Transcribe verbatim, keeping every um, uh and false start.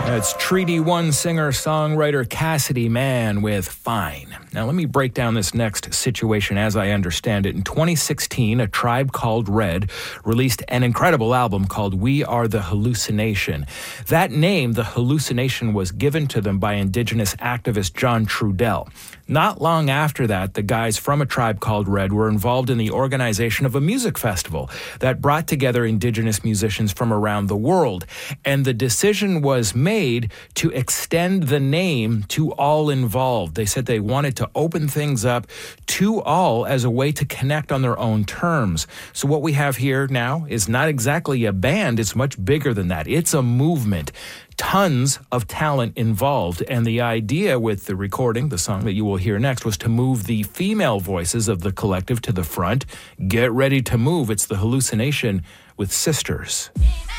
That's Treaty One singer-songwriter Cassidy Mann with Fine. Now, let me break down this next situation as I understand it. In twenty sixteen, A Tribe Called Red released an incredible album called We Are the Hallucination. That name, The Hallucination, was given to them by Indigenous activist John Trudell. Not long after that, the guys from A Tribe Called Red were involved in the organization of a music festival that brought together Indigenous musicians from around the world. And the decision was made to extend the name to all involved. They said they wanted to open things up to all as a way to connect on their own terms. So what we have here now is not exactly a band. It's much bigger than that. It's a movement. Tons of talent involved, and the idea with the recording, the song that you will hear next, was to move the female voices of the collective to the front. Get ready to move. It's The Hallucination with Sisters.